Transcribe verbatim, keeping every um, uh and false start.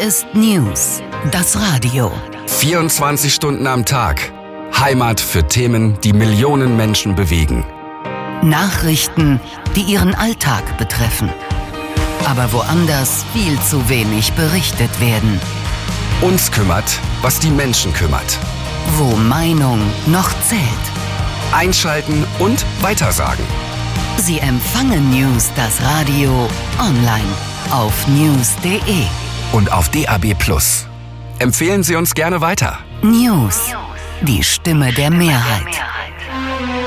ist News, das Radio. vierundzwanzig Stunden am Tag. Heimat für Themen, die Millionen Menschen bewegen. Nachrichten, die ihren Alltag betreffen. Aber woanders viel zu wenig berichtet werden. Uns kümmert, was die Menschen kümmert. Wo Meinung noch zählt. Einschalten und weitersagen. Sie empfangen News, das Radio, online auf news punkt de. Und auf D A B plus. Empfehlen Sie uns gerne weiter. News, die Stimme der Mehrheit.